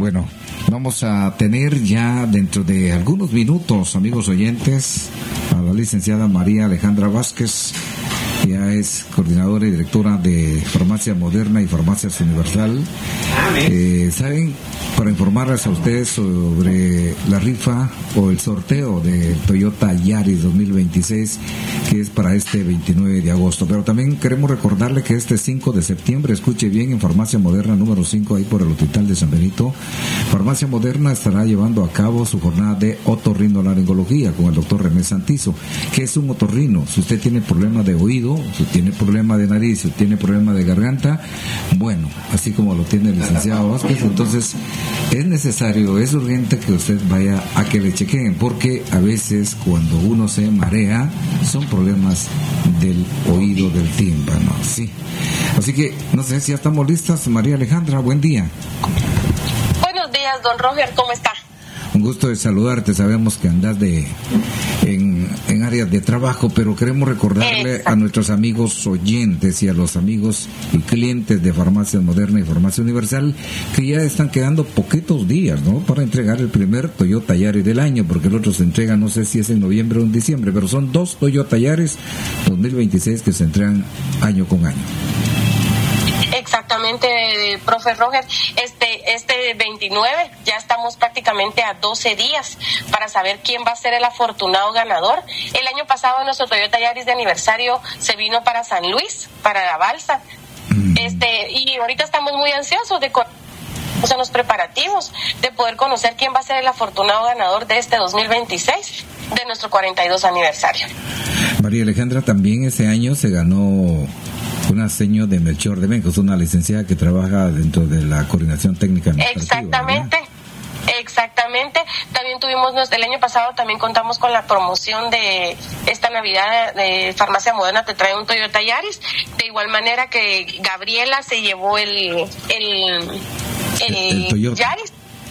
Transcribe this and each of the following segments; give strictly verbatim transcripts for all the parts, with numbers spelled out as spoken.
Bueno, vamos a tener ya dentro de algunos minutos, amigos oyentes, a la licenciada María Alejandra Vázquez. Ya es coordinadora y directora de Farmacia Moderna y Farmacias Universal. Eh, ¿Saben? Para informarles a ustedes sobre la rifa o el sorteo de Toyota Yaris dos mil veintiséis, que es para este veintinueve de agosto. Pero también queremos recordarle que este cinco de septiembre, escuche bien, en Farmacia Moderna número cinco, ahí por el Hospital de San Benito, Farmacia Moderna estará llevando a cabo su jornada de otorrinolaringología con el doctor René Santizo. ¿Qué es un otorrino? Si usted tiene problema de oído, si tiene problema de nariz, si tiene problema de garganta, bueno, así como lo tiene el licenciado Vázquez, entonces es necesario, es urgente que usted vaya a que le chequeen, porque a veces cuando uno se marea son problemas del oído, del tímpano, sí. Así que, no sé si ya estamos listas. María Alejandra, buen día. Buenos días, don Roger, ¿cómo está? Un gusto de saludarte, sabemos que andas de en, en áreas de trabajo, pero queremos recordarle Exacto. a nuestros amigos oyentes y a los amigos y clientes de Farmacia Moderna y Farmacia Universal que ya están quedando poquitos días, ¿no?, para entregar el primer Toyota Yaris del año, porque el otro se entrega, no sé si es en noviembre o en diciembre, pero son dos Toyota Yaris dos mil veintiséis que se entregan año con año. Exactamente, profe Roger. Este, este veintinueve, ya estamos prácticamente a doce días para saber quién va a ser el afortunado ganador. El año pasado nuestro Toyota Yaris de aniversario se vino para San Luis, para la Balsa. Mm. Este, y ahorita estamos muy ansiosos de en los preparativos de poder conocer quién va a ser el afortunado ganador de este dos mil veintiséis, de nuestro cuarenta y dos aniversario. María Alejandra, también ese año se ganó una seño de Melchor de Benjos, una licenciada que trabaja dentro de la coordinación técnica administrativa. Exactamente. ¿verdad? Exactamente, también tuvimos, el año pasado también contamos con la promoción de esta Navidad de Farmacia Moderna, te trae un Toyota Yaris, de igual manera que Gabriela se llevó el el, el, el Toyota Yaris.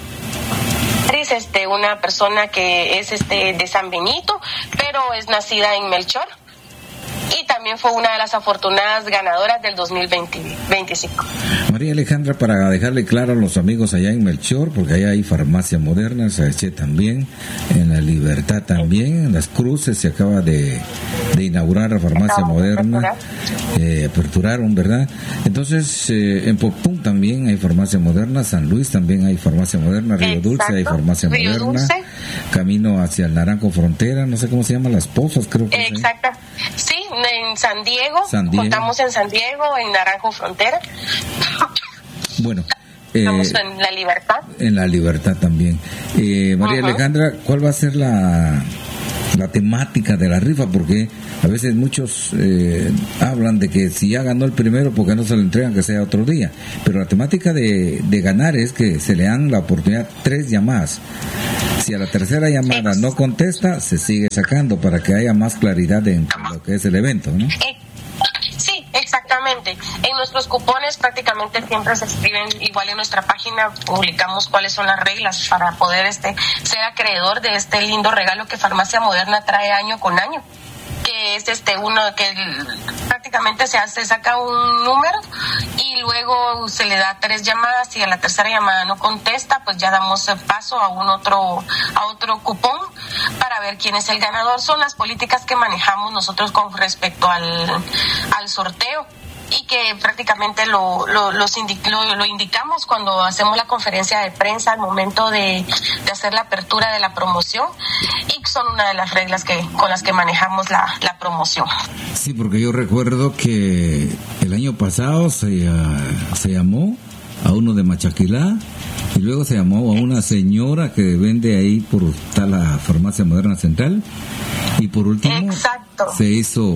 Es este, una persona que es este de San Benito, pero es nacida en Melchor. Y también fue una de las afortunadas ganadoras del dos mil veinticinco. María Alejandra, para dejarle claro a los amigos allá en Melchor, porque allá hay Farmacia Moderna, Saeché también, en La Libertad también, en Las Cruces se acaba de, de inaugurar la Farmacia Moderna, eh, aperturaron, ¿verdad? Entonces, eh, en Popún también hay Farmacia Moderna, San Luis también hay Farmacia Moderna, Río Exacto. Dulce hay Farmacia Río Moderna, Dulce. Camino hacia el Naranjo Frontera, no sé cómo se llama, Las Pozas, creo que Exacto, es, sí, en San Diego, San Diego, contamos en San Diego, en Naranjo Frontera. Bueno, estamos eh, en La Libertad. En La Libertad también. Eh, María uh-huh. Alejandra, ¿cuál va a ser la, la temática de la rifa? Porque a veces muchos eh, hablan de que si ya ganó el primero, ¿por qué no se lo entregan que sea otro día? Pero la temática de, de ganar es que se le dan la oportunidad tres llamadas. Si a la tercera llamada no contesta, se sigue sacando para que haya más claridad en lo que es el evento, ¿no? Sí, exactamente. En nuestros cupones prácticamente siempre se escriben, igual en nuestra página publicamos cuáles son las reglas para poder este ser acreedor de este lindo regalo que Farmacia Moderna trae año con año, que es este uno que prácticamente se hace, saca un número y luego se le da tres llamadas y a la tercera llamada no contesta, pues ya damos el paso a un otro a otro cupón para ver quién es el ganador. Son las políticas que manejamos nosotros con respecto al al sorteo y que prácticamente lo lo, los indi- lo lo indicamos cuando hacemos la conferencia de prensa al momento de, de hacer la apertura de la promoción, y son una de las reglas que con las que manejamos la, la promoción. Sí, porque yo recuerdo que el año pasado se, uh, se llamó a uno de Machaquilá y luego se llamó a una señora que vende ahí por está la Farmacia Moderna Central, y por último Exacto. se hizo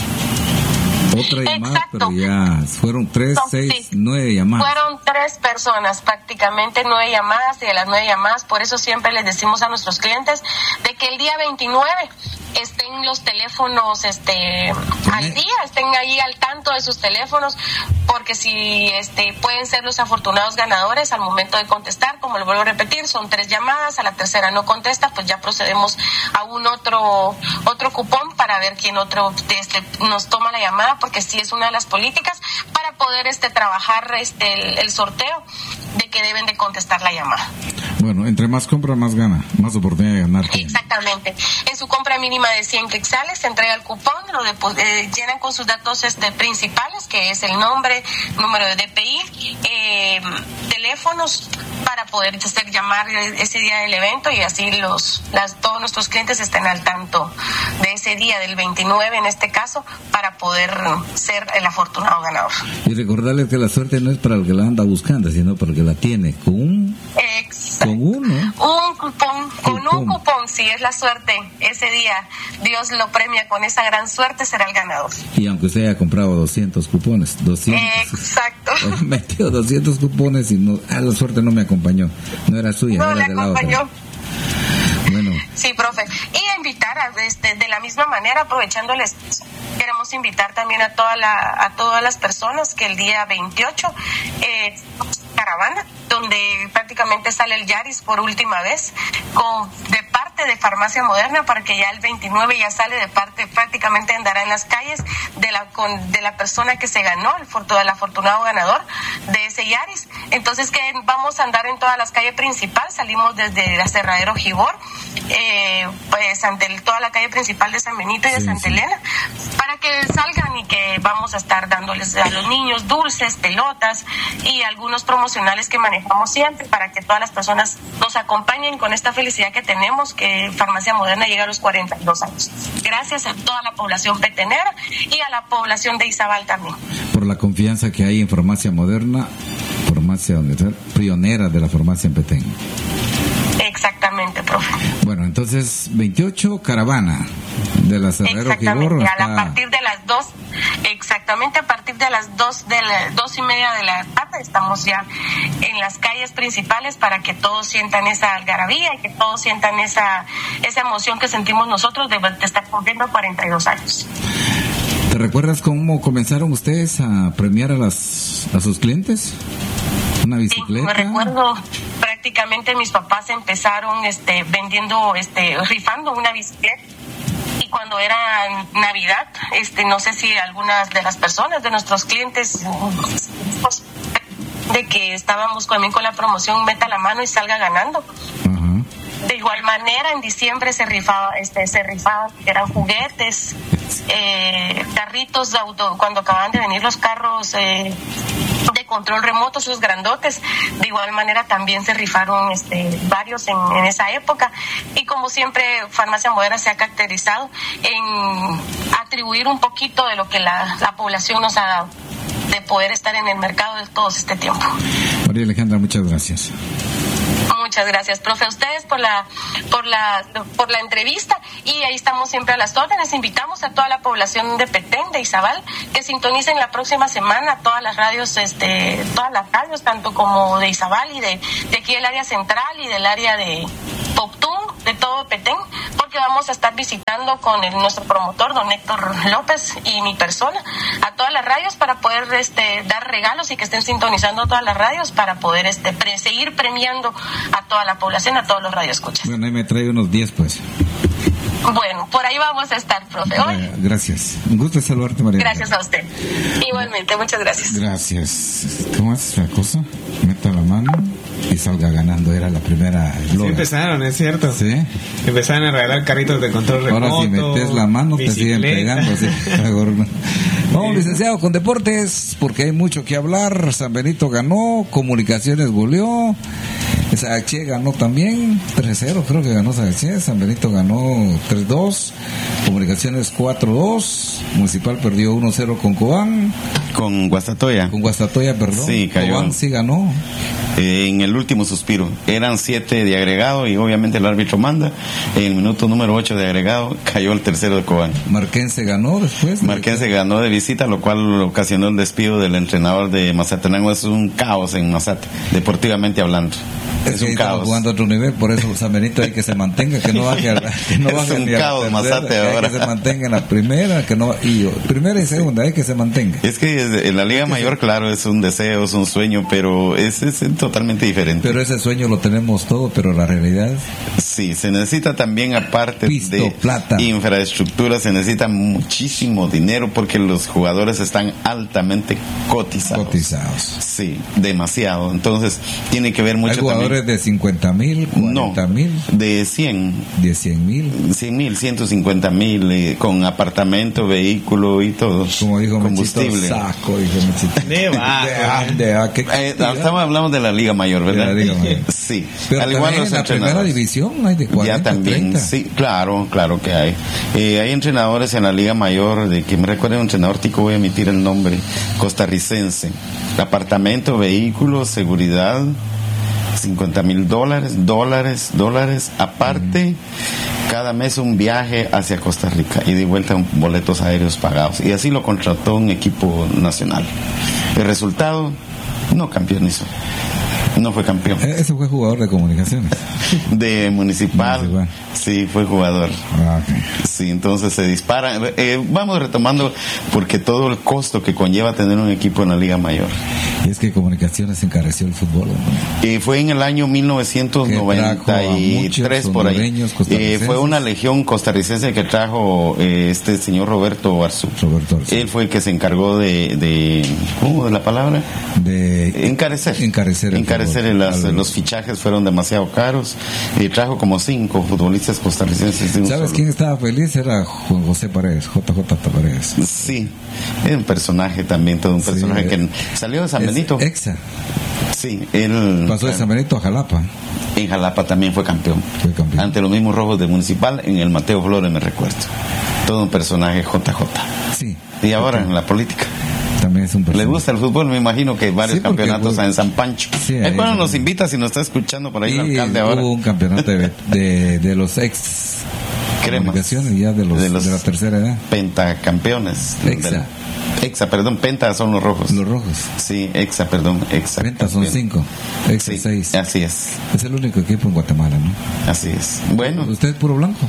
otra llamada, Exacto. pero ya fueron tres, no, seis, sí. nueve llamadas. Fueron tres personas, prácticamente nueve llamadas, y de las nueve llamadas, por eso siempre les decimos a nuestros clientes de que el día veintinueve estén los teléfonos este al día, estén ahí al tanto de sus teléfonos, porque si este pueden ser los afortunados ganadores al momento de contestar, como lo vuelvo a repetir, son tres llamadas, a la tercera no contesta, pues ya procedemos a un otro otro cupón para ver quién otro este nos toma la llamada, porque sí es una de las políticas para poder este trabajar este el, el sorteo. de que deben de contestar la llamada. Bueno, entre más compra, más gana, más oportunidad de ganar. Exactamente. En su compra mínima de cien quetzales se entrega el cupón, lo de, eh, llenan con sus datos este, principales, que es el nombre, número de D P I, eh, teléfonos, para poder hacer llamar ese día del evento y así los las todos nuestros clientes estén al tanto de ese día del veintinueve en este caso, para poder ser el afortunado ganador. Y recordarles que la suerte no es para el que la anda buscando, sino para el que la tiene con un Exacto. con uno un cupón, con cupón. un cupón, si es la suerte ese día, Dios lo premia con esa gran suerte, será el ganador. Y aunque usted haya comprado doscientos cupones, doscientos. Exacto. Metió doscientos cupones y no, ah, la suerte no me acompañó, no era suya, No era le de la acompañó. otra. Bueno. Sí, profe. Y invitar a, este, de la misma manera, aprovechándoles, queremos invitar también a toda la, a todas las personas que el día veintiocho, eh, caravana, donde prácticamente sale el Yaris por última vez, con de parte de Farmacia Moderna, para que ya el veintinueve ya sale de parte, prácticamente andará en las calles de la con, de la persona que se ganó, el, fortu, el afortunado ganador de ese Yaris. Entonces que vamos a andar en todas las calles principales, salimos desde el Aserradero Gibor, eh, pues ante el, toda la calle principal de San Benito y de sí, Santa sí. Elena, para que salgan y que vamos a estar dándoles a los niños dulces, pelotas y algunos promocionales que manejamos siempre, para que todas las personas nos acompañen con esta felicidad que tenemos, que Farmacia Moderna llega a los cuarenta y dos años. Gracias a toda la población petenera y a la población de Izabal también. Por la confianza que hay en Farmacia Moderna, farmacia pionera de la farmacia en Petén. Exactamente, profe. Bueno, entonces veintiocho, caravana de la Aserradero Gibor hasta... a partir de las dos, exactamente a partir de las dos de las dos y media de la tarde estamos ya en las calles principales, para que todos sientan esa algarabía y que todos sientan esa esa emoción que sentimos nosotros de, de estar cumpliendo cuarenta y dos años. ¿Te recuerdas cómo comenzaron ustedes a premiar a las a sus clientes? ¿Una bicicleta? Sí, me recuerdo, prácticamente mis papás empezaron este vendiendo, este rifando una bicicleta. Y cuando era Navidad, este no sé si algunas de las personas, de nuestros clientes, pues, de que estábamos también con la promoción Meta la Mano y Salga Ganando. Uh-huh. De igual manera, en diciembre se rifaba, este, se rifaban, eran juguetes, eh, carritos de auto, cuando acababan de venir los carros eh, de control remoto, esos grandotes. De igual manera también se rifaron este, varios en, en esa época. Y como siempre, Farmacia Moderna se ha caracterizado en atribuir un poquito de lo que la, la población nos ha dado, de poder estar en el mercado de todo este tiempo. María Alejandra, muchas gracias. Muchas gracias, profe, a ustedes por la por la por la entrevista, y ahí estamos siempre a las órdenes. Invitamos a toda la población de Petén, de Izabal, que sintonicen la próxima semana todas las radios, este todas las radios, tanto como de Izabal y de, de aquí del área central y del área de Poptún, de todo Petén, porque vamos a estar visitando con el, nuestro promotor, don Héctor López, y mi persona, a todas las radios para poder este dar regalos y que estén sintonizando todas las radios para poder este pre, seguir premiando a toda la población, a todos los radioescuchas. Bueno, ahí me trae unos diez, pues. Bueno, por ahí vamos a estar, profe. Eh, gracias. Un gusto saludarte, María. Gracias a usted. Igualmente, muchas gracias. Gracias. ¿Cómo es la cosa? Meta la mano y salga ganando. Era la primera. Sí, empezaron, es cierto. Sí. Empezaron a regalar carritos de control remoto. Ahora si metes la mano bicicleta. Te siguen pegando. ¿Sí? Vamos, licenciado, con deportes, porque hay mucho que hablar. San Benito ganó, Comunicaciones goleó, Sagaché ganó también, tres cero creo que ganó Sagaché, San Benito ganó tres dos, Comunicaciones cuatro dos, Municipal perdió uno cero con Cobán. Con Guastatoya. Con Guastatoya, perdón. Sí, cayó. Cobán sí ganó. Eh, en el último suspiro. Eran siete de agregado y obviamente el árbitro manda. En el minuto número ocho de agregado cayó el tercero de Cobán. Marquense ganó después. Marquense de... ganó de visita, lo cual ocasionó el despido del entrenador de Mazatenango. Es un caos en Mazate, deportivamente hablando. Es, es un caos. Jugando a otro nivel, por eso San Benito hay que se mantenga, que no baje, que no baje es un ni caos, a la Mazate, tercera, ahora. que se mantenga en la primera, que no y primera y segunda, hay que se mantenga. Es que en la Liga Mayor, claro, es un deseo, es un sueño, pero es, es totalmente diferente. Pero ese sueño lo tenemos todo, pero la realidad. Sí, se necesita también, aparte Pisto, de plata, infraestructura, se necesita muchísimo dinero porque los jugadores están altamente cotizados. Cotizados. Sí, demasiado. Entonces, tiene que ver mucho. Hay jugadores también de cincuenta mil, cuarenta mil. No, de cien. De cien mil. cien mil, ciento cincuenta mil, eh, con apartamento, vehículo y todo. Como dijo combustible. Mechito, saco, dijo Mechito. De bajo. De, de, de, ¿qué, eh, estamos hablando de la Liga Mayor, ¿verdad? De la Liga Mayor. Sí. Pero al igual los en la primera división hay de cuarenta, ya también, treinta. Sí, claro, claro que hay. Eh, hay entrenadores en la Liga Mayor, de que me recuerda un entrenador tico, voy a emitir el nombre, costarricense. Apartamento, vehículo, seguridad, cincuenta mil dólares, dólares, dólares, aparte, mm. cada mes un viaje hacia Costa Rica y de vuelta boletos aéreos pagados. Y así lo contrató un equipo nacional. El resultado, no campeonizó. No fue campeón. Ese fue jugador de comunicaciones. De municipal. municipal. Sí, fue jugador. Ah, okay. Sí, entonces se dispara. Eh, vamos retomando porque todo el costo que conlleva tener un equipo en la Liga Mayor. Y es que comunicaciones encareció el fútbol. ¿No? Eh, fue en el año mil novecientos noventa y tres por ahí. Eh, fue una legión costarricense que trajo eh, este señor Roberto Arzú. Roberto Arzú. Él fue el que se encargó de, de ¿cómo es la palabra? De encarecer. Encarecer. El encarecer las, los fichajes fueron demasiado caros y trajo como cinco futbolistas costarricenses. De un ¿Sabes solo. quién estaba feliz? Era Juan José Paredes, J J Paredes. Sí, es un personaje también, todo un sí, personaje que salió de San Benito. Exa. Sí, él pasó de San Benito a Jalapa. En Jalapa también fue campeón. Fue campeón. Ante los mismos rojos de Municipal, en el Mateo Flores, me recuerdo. Todo un personaje J J. Sí. Y ahora en la política. También es un personaje. Le gusta el fútbol, me imagino que varios sí, campeonatos porque, en San Pancho. Sí, es cuando nos invita, si nos está escuchando por ahí el alcalde ahora. Hubo un campeonato de, de, de los ex comunicaciones ya de los, de los de la tercera edad. Pentacampeones. Exa. Del, Exa, perdón, Penta son los rojos. Los rojos. Sí, Exa, perdón, Exa. Penta son cinco, Exa sí, seis. Así es. Es el único equipo en Guatemala, ¿no? Así es. Bueno. ¿Usted es puro blanco?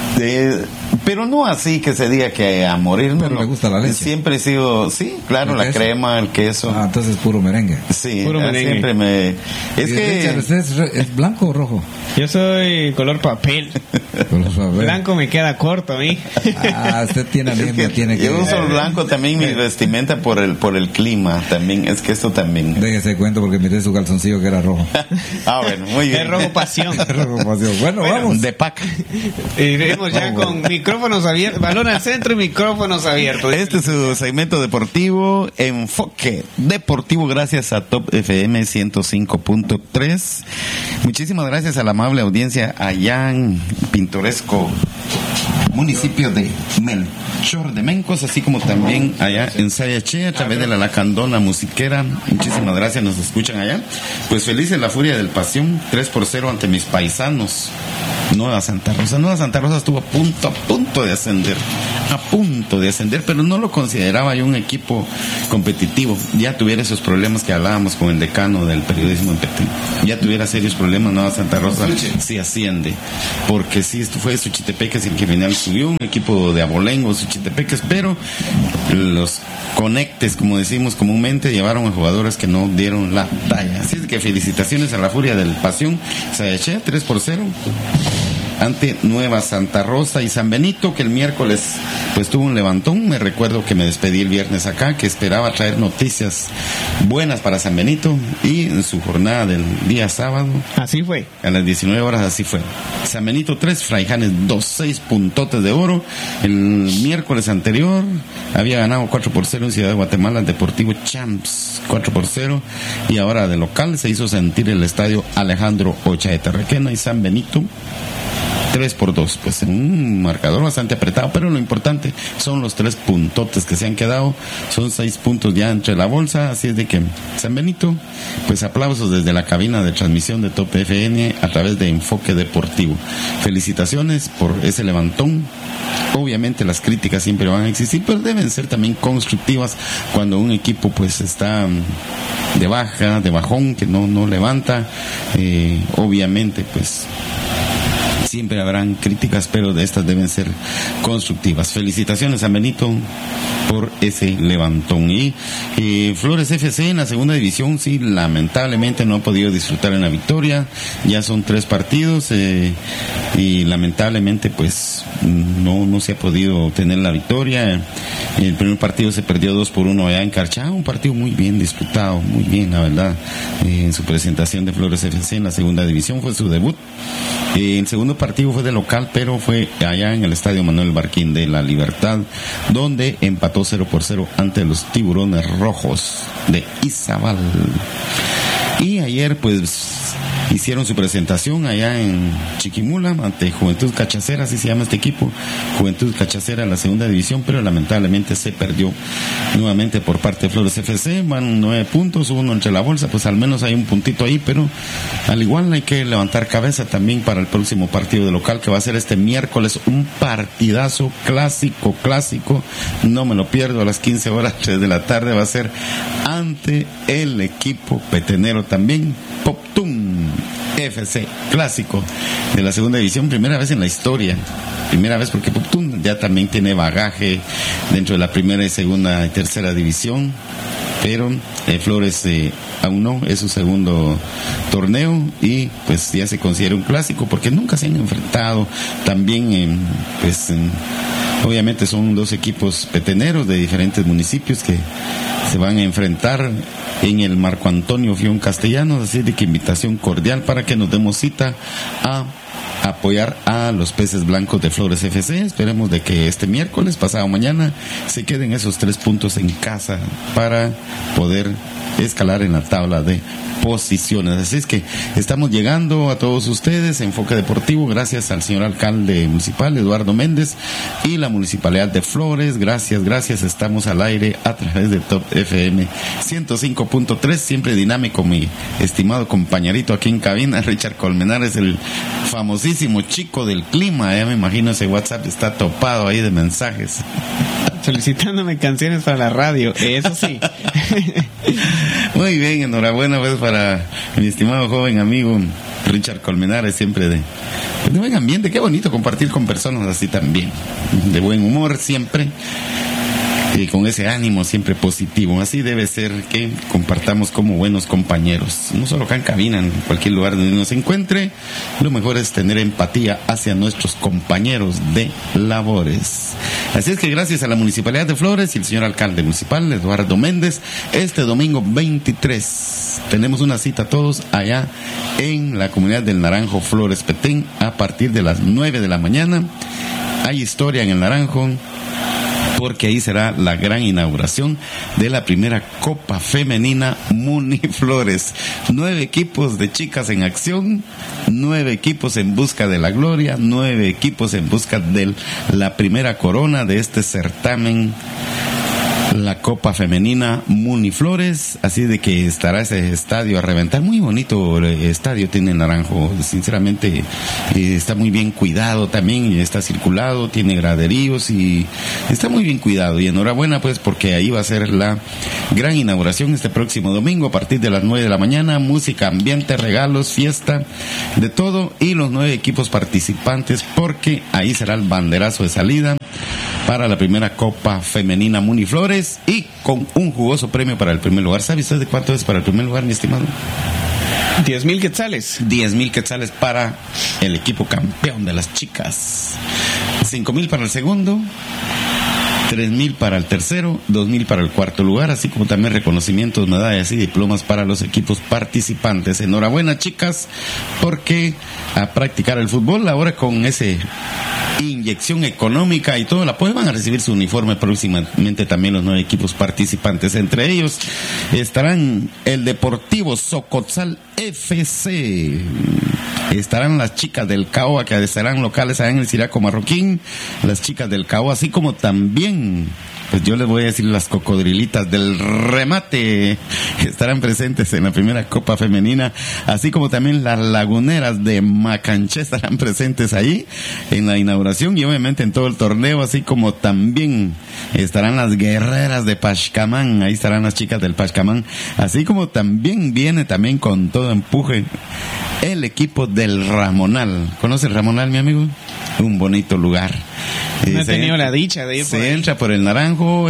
De, pero no así que se diga que a morir, pero no. le gusta la leche. Siempre he sido, sí, claro, la queso? crema, el queso. Ah, entonces puro merengue. Sí, puro merengue. Siempre me. Es que. Richard, ¿usted es, es blanco o rojo? Yo soy color papel. Blanco me queda corto a mí. Ah, usted tiene anemia, es que tiene que. Yo uso blanco también mi vestimenta por el por el clima también. Es que esto también. Déjese cuento porque miré su calzoncillo que era rojo. Ah, bueno, muy bien. Es rojo pasión. rojo pasión. Bueno, bueno, vamos. De paca. Iremos ya con micrófonos abiertos, balón al centro y micrófonos abiertos. Este es su segmento deportivo, Enfoque Deportivo, gracias a Top F M ciento cinco punto tres. Muchísimas gracias a la amable audiencia allá en pintoresco municipio de Melchor de Mencos, así como también allá en Sayaché, a través de la Lacandona Musiquera. Muchísimas gracias, nos escuchan allá. Pues feliz en la furia del Pasión, tres por cero ante mis paisanos. Nueva Santa Rosa. Nueva Santa Rosa estuvo a punto, a punto de ascender. A punto de ascender, pero no lo consideraba yo un equipo competitivo. Ya tuviera esos problemas que hablábamos con el decano del periodismo en Petén. Ya tuviera serios problemas Nueva Santa Rosa si asciende. Porque sí, esto fue Suchitepeques el que final subió, un equipo de abolengo, Suchitepeques, pero los conectes, como decimos comúnmente, llevaron a jugadores que no dieron la talla. Así es que felicitaciones a la furia del Pasión. Sayaché, tres por cero. Ante Nueva Santa Rosa y San Benito, que el miércoles pues tuvo un levantón. Me recuerdo que me despedí el viernes acá, que esperaba traer noticias buenas para San Benito, y en su jornada del día sábado, así fue, a las diecinueve horas, así fue. San Benito tres, Fraijanes dos, seis puntotes de oro. El miércoles anterior había ganado cuatro por cero en Ciudad de Guatemala el Deportivo Champs, cuatro por cero, y ahora de local se hizo sentir el estadio Alejandro Ochaeta Requena, y San Benito tres por dos, pues en un marcador bastante apretado, pero lo importante son los tres puntotes que se han quedado, son seis puntos ya entre la bolsa, así es de que San Benito, pues aplausos desde la cabina de transmisión de Top F M a través de Enfoque Deportivo. Felicitaciones por ese levantón. Obviamente las críticas siempre van a existir, pero deben ser también constructivas cuando un equipo pues está de baja, de bajón, que no, no levanta. Eh, obviamente, pues siempre habrán críticas, pero de estas deben ser constructivas. Felicitaciones a Benito por ese levantón. Y eh, Flores F C en la segunda división, sí, lamentablemente no ha podido disfrutar en la victoria. Ya son tres partidos eh, y lamentablemente pues no, no se ha podido tener la victoria. El primer partido se perdió dos por uno allá en Carchá, un partido muy bien disputado, muy bien, la verdad. Eh, en su presentación de Flores F C en la segunda división fue su debut. Eh, el segundo partido fue de local, pero fue allá en el Estadio Manuel Barquín de La Libertad, donde empató cero por cero ante los Tiburones Rojos de Izabal. Y ayer pues hicieron su presentación allá en Chiquimula ante Juventud Cachacera, así se llama este equipo, Juventud Cachacera, la segunda división, pero lamentablemente se perdió nuevamente por parte de Flores F C. Van nueve puntos, uno entre la bolsa, pues al menos hay un puntito ahí, pero al igual hay que levantar cabeza también para el próximo partido de local, que va a ser este miércoles, un partidazo clásico, clásico, no me lo pierdo, a las quince horas, tres de la tarde, va a ser ante el equipo petenero también, Poptún F C, clásico de la segunda división, primera vez en la historia, primera vez porque Poptún ya también tiene bagaje dentro de la primera y segunda y tercera división, pero eh, Flores eh, aún no, es su segundo torneo y pues ya se considera un clásico porque nunca se han enfrentado. También eh, pues eh, obviamente son dos equipos peteneros de diferentes municipios que se van a enfrentar en el Marco Antonio Fión Castellanos, así de que invitación cordial para que nos demos cita a apoyar a los Peces Blancos de Flores F C. Esperemos de que este miércoles, pasado mañana, se queden esos tres puntos en casa para poder escalar en la tabla de posiciones. Así es que estamos llegando a todos ustedes, Enfoque Deportivo, gracias al señor alcalde municipal Eduardo Méndez y la municipalidad de Flores. Gracias, gracias. Estamos al aire a través de Top F M ciento cinco punto tres, siempre dinámico, mi estimado compañerito aquí en cabina, Richard Colmenares, el famosísimo chico del clima. Ya me imagino ese WhatsApp está topado ahí de mensajes. Solicitándome canciones para la radio, eso sí. Muy bien, enhorabuena pues para mi estimado joven amigo Richard Colmenares, siempre de, de buen ambiente. Qué bonito compartir con personas así también, de buen humor siempre, y con ese ánimo siempre positivo. Así debe ser que compartamos como buenos compañeros, no solo acá en cabina, en cualquier lugar donde nos encuentre. Lo mejor es tener empatía hacia nuestros compañeros de labores. Así es que gracias a la Municipalidad de Flores y el señor alcalde municipal Eduardo Méndez, este domingo veintitrés tenemos una cita todos allá en la comunidad del Naranjo Flores Petén a partir de las nueve de la mañana. Hay historia en el Naranjo, porque ahí será la gran inauguración de la primera Copa Femenina Muniflores. Nueve equipos de chicas en acción, nueve equipos en busca de la gloria, nueve equipos en busca de la primera corona de este certamen, la Copa Femenina Muniflores. Así de que estará ese estadio a reventar. Muy bonito el estadio tiene Naranjo, sinceramente eh, está muy bien cuidado también, está circulado, tiene graderíos y está muy bien cuidado. Y enhorabuena pues porque ahí va a ser la gran inauguración este próximo domingo a partir de las nueve de la mañana. Música, ambiente, regalos, fiesta, de todo, y los nueve equipos participantes, porque ahí será el banderazo de salida para la primera Copa Femenina Muniflores y con un jugoso premio para el primer lugar. ¿Sabe usted de cuánto es para el primer lugar, mi estimado? Diez mil quetzales. Diez mil quetzales para el equipo campeón de las chicas. Cinco mil para el segundo, tres mil para el tercero, dos mil para el cuarto lugar, así como también reconocimientos, medallas y diplomas para los equipos participantes. Enhorabuena, chicas, porque a practicar el fútbol ahora con ese inyección económica y todo el apoyo van a recibir su uniforme próximamente también los nueve equipos participantes. Entre ellos estarán el Deportivo Socotzal F C, estarán las chicas del Caoba, que estarán locales allá en el Ciraco Marroquín, las chicas del Caoba, así como también, pues yo les voy a decir, las cocodrilitas del remate, que estarán presentes en la primera Copa Femenina, así como también las laguneras de Macanché estarán presentes ahí en la inauguración y obviamente en todo el torneo, así como también estarán las guerreras de Pachcamán, ahí estarán las chicas del Pachcamán, así como también viene también con todo empuje el equipo del Ramonal. ¿Conoce el Ramonal, mi amigo? Un bonito lugar. No he tenido la dicha de ir por Se ahí. entra por el Naranjo,